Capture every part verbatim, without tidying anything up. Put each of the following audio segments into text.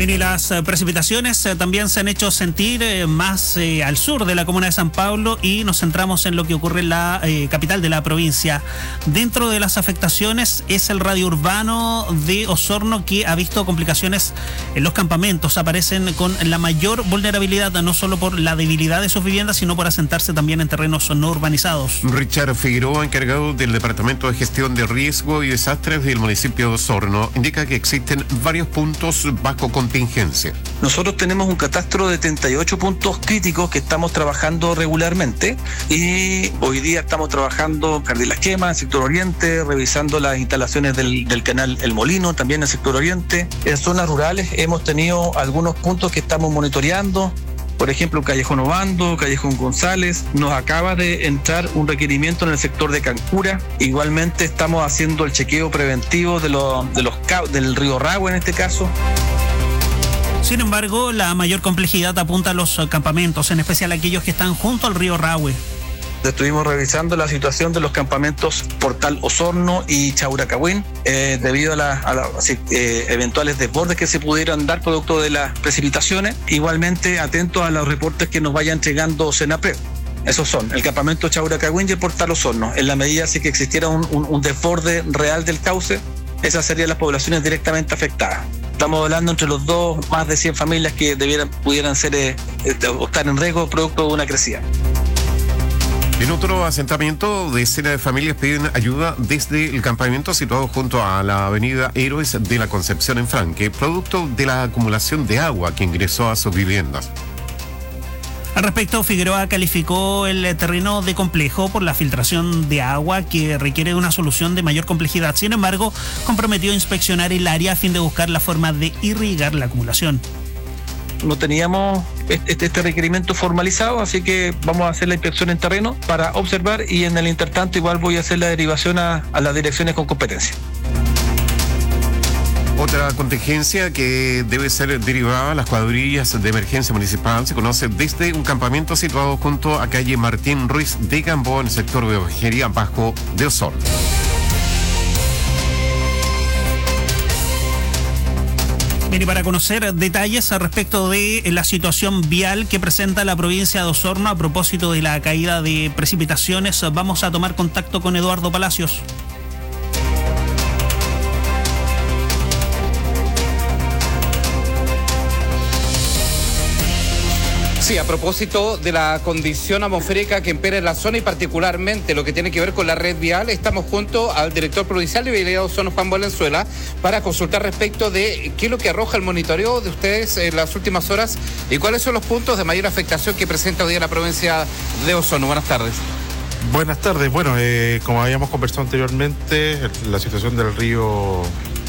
Bien, y las eh, precipitaciones eh, también se han hecho sentir eh, más eh, al sur de la comuna de San Pablo, y nos centramos en lo que ocurre en la eh, capital de la provincia. Dentro de las afectaciones es el radio urbano de Osorno, que ha visto complicaciones en los campamentos. Aparecen con la mayor vulnerabilidad, no solo por la debilidad de sus viviendas, sino por asentarse también en terrenos no urbanizados. Richard Figueroa, encargado del Departamento de Gestión de Riesgo y Desastres del municipio de Osorno, indica que existen varios puntos bajo contingencia. Nosotros tenemos un catastro de treinta y ocho puntos críticos que estamos trabajando regularmente, y hoy día estamos trabajando en Las Quemas, en el sector oriente, revisando las instalaciones del, del canal El Molino, también en el sector oriente. En zonas rurales hemos tenido algunos puntos que estamos monitoreando. Por ejemplo, Callejón Obando, Callejón González. Nos acaba de entrar un requerimiento en el sector de Cancura. Igualmente estamos haciendo el chequeo preventivo de los, de los del río Rahue en este caso. Sin embargo, la mayor complejidad apunta a los campamentos, en especial aquellos que están junto al río Rahue. Estuvimos revisando la situación de los campamentos Portal Osorno y Chauracahuín, eh, debido a las la, eh, eventuales desbordes que se pudieran dar producto de las precipitaciones. Igualmente atentos a los reportes que nos vaya entregando Senapred. Esos son el campamento Chauracahuín y el Portal Osorno. En la medida si que existiera un, un, un desborde real del cauce, esas serían las poblaciones directamente afectadas. Estamos hablando entre los dos, más de cien familias que debieran, pudieran ser eh, o estar en riesgo producto de una crecida. En otro asentamiento, decenas de familias piden ayuda desde el campamento situado junto a la avenida Héroes de la Concepción en Franque, producto de la acumulación de agua que ingresó a sus viviendas. Al respecto, Figueroa calificó el terreno de complejo por la filtración de agua, que requiere una solución de mayor complejidad. Sin embargo, comprometió inspeccionar el área a fin de buscar la forma de irrigar la acumulación. No teníamos este, este requerimiento formalizado, así que vamos a hacer la inspección en terreno para observar, y en el intertanto igual voy a hacer la derivación a, a las direcciones con competencia. Otra contingencia que debe ser derivada a las cuadrillas de emergencia municipal se conoce desde un campamento situado junto a calle Martín Ruiz de Gamboa, en el sector de Ovejería Bajo de Osorno. Bien, y para conocer detalles al respecto de la situación vial que presenta la provincia de Osorno a propósito de la caída de precipitaciones, vamos a tomar contacto con Eduardo Palacios. Sí, a propósito de la condición atmosférica que impera en la zona y particularmente lo que tiene que ver con la red vial, estamos junto al director provincial de Vialidad de Osorno, Juan Valenzuela, para consultar respecto de qué es lo que arroja el monitoreo de ustedes en las últimas horas y cuáles son los puntos de mayor afectación que presenta hoy día la provincia de Osorno. Buenas tardes. Buenas tardes. Bueno, eh, como habíamos conversado anteriormente, la situación del río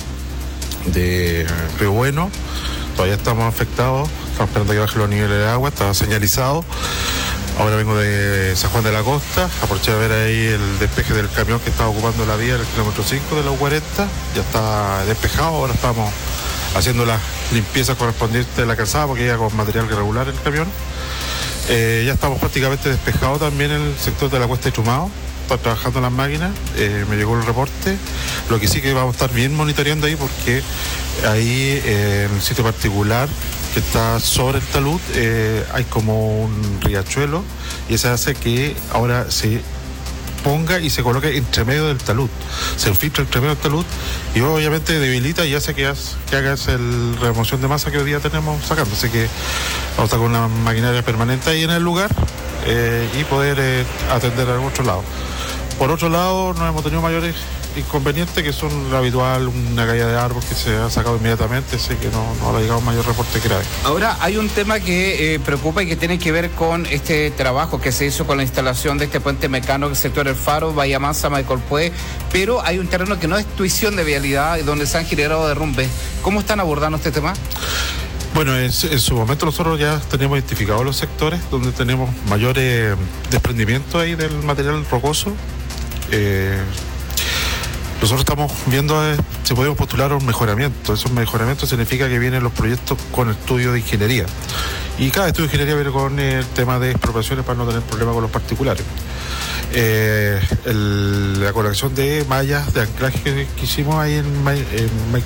de Río Bueno, todavía estamos afectados. Estamos esperando que bajen los niveles de agua, está señalizado. Ahora vengo de San Juan de la Costa, aproveché de ver ahí el despeje del camión que estaba ocupando la vía del kilómetro cinco de la U cuarenta, ya está despejado. Ahora estamos haciendo las limpiezas correspondientes de la calzada porque ya con material irregular el camión. Eh, ya estamos prácticamente despejados también en el sector de la Cuesta de Chumao. Están trabajando las máquinas, eh, me llegó el reporte. Lo que sí que vamos a estar bien monitoreando ahí, porque ahí eh, en el sitio particular que está sobre el talud eh, hay como un riachuelo, y eso hace que ahora se ponga y se coloque entre medio del talud, se infiltra entre medio del talud y obviamente debilita y hace que, hace, que hagas el remoción de masa que hoy día tenemos sacando. Así que vamos a estar con una maquinaria permanente ahí en el lugar eh, y poder eh, atender al otro lado. Por otro lado, no hemos tenido mayores inconvenientes, que son lo habitual, una caída de árbol que se ha sacado inmediatamente, así que no, no ha llegado un mayor reporte grave. Ahora, hay un tema que eh, preocupa y que tiene que ver con este trabajo que se hizo con la instalación de este puente mecano en el sector El Faro, Bahía Mansa, Maicolpué, pero hay un terreno que no es tuición de vialidad y donde se han generado derrumbes. ¿Cómo están abordando este tema? Bueno, en, en su momento nosotros ya tenemos identificados los sectores donde tenemos mayores desprendimientos ahí del material rocoso. Eh, nosotros estamos viendo eh, si podemos postular un mejoramiento. Esos mejoramientos significa que vienen los proyectos con estudio de ingeniería. Y cada estudio de ingeniería viene con el tema de expropiaciones para no tener problemas con los particulares. Eh, el, la colección de mallas de anclaje que, que hicimos ahí en, en